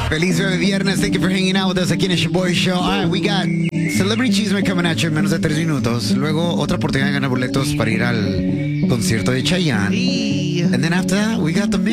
Feliz viernes. Thank you for hanging out with us aquí en el Boy Show. All right, we got Celebrity Chisme coming at you en menos de 3 minutos. Luego, otra oportunidad de ganar boletos para ir al concierto de Chayanne. And then after that, we got the